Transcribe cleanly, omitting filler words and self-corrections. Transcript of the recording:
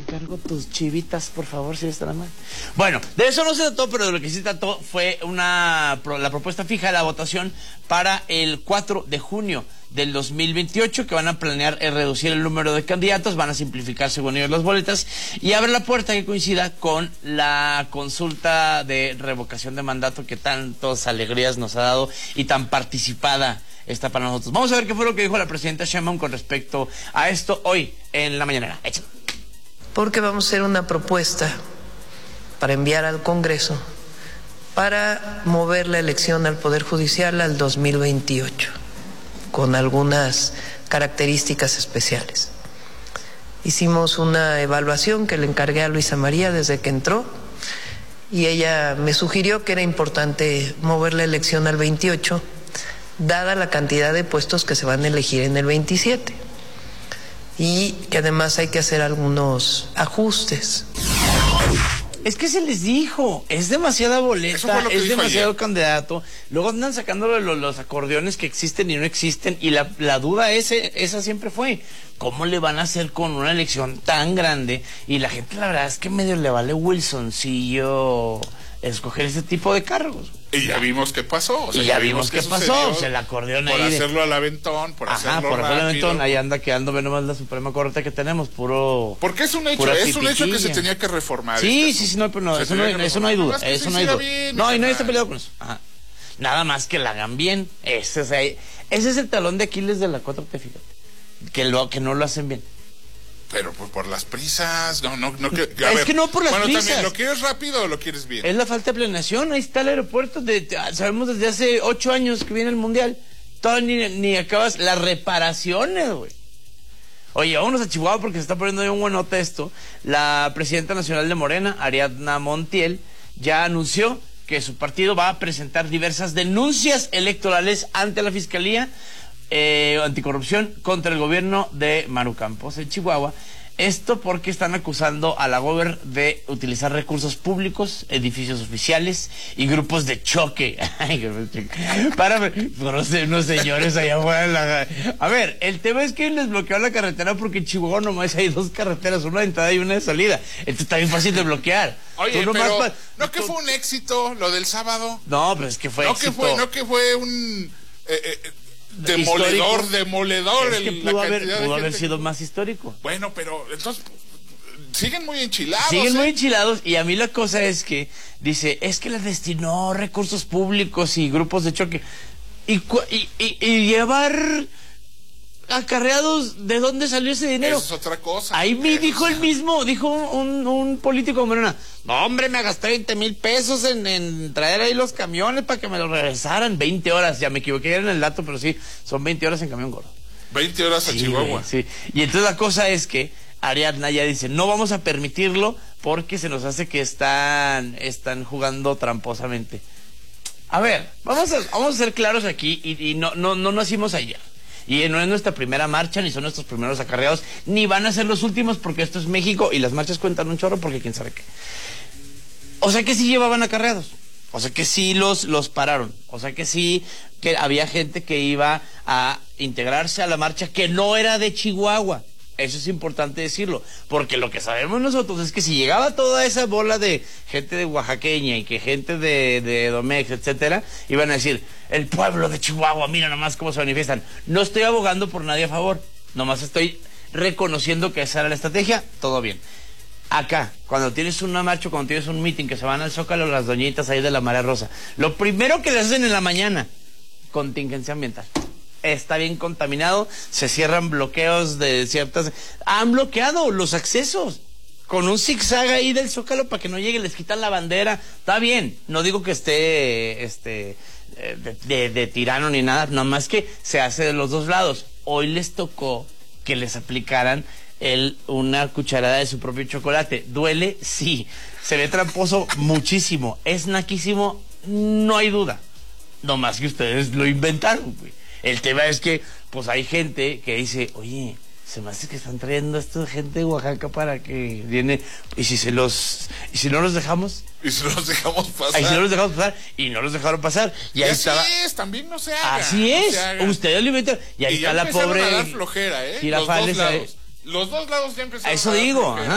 encargo tus chivitas, por favor, si está la mano. Bueno, de eso no se trató, pero de lo que sí trató fue la propuesta fija de la votación para el 4 de junio del 2028, que van a planear reducir el número de candidatos, van a simplificar según ellos las boletas y abre la puerta que coincida con la consulta de revocación de mandato que tantas alegrías nos ha dado y tan participada está para nosotros. Vamos a ver qué fue lo que dijo la presidenta Sheinbaum con respecto a esto hoy en la mañanera. Échalo. Porque vamos a hacer una propuesta para enviar al Congreso para mover la elección al Poder Judicial al 2028, con algunas características especiales. Hicimos una evaluación que le encargué a Luisa María desde que entró y ella me sugirió que era importante mover la elección al 28, dada la cantidad de puestos que se van a elegir en el 27, y que además hay que hacer algunos ajustes. Es que se les dijo, es demasiada boleta, es demasiado candidato. Luego andan sacando los acordeones que existen y no existen. Y la duda esa siempre fue, ¿cómo le van a hacer con una elección tan grande? Y la gente, la verdad es que medio le vale Wilsoncillo escoger ese tipo de cargos. Y ya vimos qué pasó. O sea, ya vimos qué pasó. O sea, el acordeón por ahí hacerlo al aventón, por hacerlo por rápido. al aventón, ahí anda quedando menos la Suprema Corte que tenemos, puro. Porque es un hecho, que se tenía que reformar. Sí, no, pero no, eso no hay duda. Eso no hay duda. No, y nadie está peleado con eso. Ajá. Nada más que la hagan bien. Ese es el talón de Aquiles de la 4T, fíjate. Que no lo hacen bien. Pero por las prisas, no es que no por las prisas. También, ¿lo quieres rápido o lo quieres bien? Es la falta de planeación. Ahí está el aeropuerto. Sabemos desde hace 8 años que viene el Mundial. Todavía ni acabas las reparaciones, güey. Oye, vámonos a Chihuahua porque se está poniendo de un buenote esto. La presidenta nacional de Morena, Ariadna Montiel, ya anunció que su partido va a presentar diversas denuncias electorales ante la Fiscalía Anticorrupción contra el gobierno de Maru Campos en Chihuahua. Esto porque están acusando a la gober de utilizar recursos públicos, edificios oficiales y grupos de choque para unos señores allá afuera. A ver, el tema es que les bloquearon la carretera porque en Chihuahua nomás hay 2 carreteras, una de entrada y una de salida. Esto está bien fácil de bloquear. Oye, pero ¿no que fue un éxito lo del sábado? No, pero es que fue éxito. No que fue un demoledor. Es que pudo haber sido más histórico. Bueno, pero entonces siguen muy enchilados. Muy enchilados, y a mí la cosa es que dice, es que les destinó recursos públicos y grupos de choque. Y llevar acarreados, ¿de dónde salió ese dinero? Eso es otra cosa. Ahí me dijo el mismo, dijo un político de Morena, no hombre, me gasté 20,000 pesos en traer ahí los camiones para que me los regresaran. 20 horas, ya me equivoqué en el dato, pero sí, son 20 horas en camión gordo. 20 horas a Chihuahua. Sí, y entonces la cosa es que Ariadna ya dice, no vamos a permitirlo porque se nos hace que están jugando tramposamente. A ver, vamos a ser claros aquí y no nacimos ayer. Y no es nuestra primera marcha, ni son nuestros primeros acarreados, ni van a ser los últimos, porque esto es México y las marchas cuentan un chorro porque quién sabe qué. O sea que sí llevaban acarreados, o sea que sí los pararon, o sea que sí que había gente que iba a integrarse a la marcha que no era de Chihuahua. Eso es importante decirlo, porque lo que sabemos nosotros es que si llegaba toda esa bola de gente de oaxaqueña y que gente de Domex, etcétera, iban a decir, el pueblo de Chihuahua, mira nomás cómo se manifiestan. No estoy abogando por nadie a favor, nomás estoy reconociendo que esa era la estrategia, todo bien. Acá, cuando tienes una marcha, cuando tienes un meeting, que se van al Zócalo las doñitas ahí de la Marea Rosa, lo primero que les hacen en la mañana, contingencia ambiental. Está bien contaminado, se cierran bloqueos de ciertas... Han bloqueado los accesos con un zigzag ahí del Zócalo para que no llegue, les quitan la bandera. Está bien, no digo que esté de tirano ni nada, nada más que se hace de los dos lados. Hoy les tocó que les aplicaran una cucharada de su propio chocolate. ¿Duele? Sí. Se ve tramposo muchísimo. Es naquísimo, no hay duda. No más que ustedes lo inventaron, güey. El tema es que, pues hay gente que dice, oye, se me hace que están trayendo a esta gente de Oaxaca para que viene, y si no los dejamos. Y si no los dejamos pasar. Y si no los dejamos pasar, y no los dejaron pasar. Y ahí así estaba. También no se haga. Así es, ustedes lo inventaron. Y ahí está la pobre. A dar flojera, Girafales, los dos lados ya empezaron a eso a dar digo, flojera. ajá.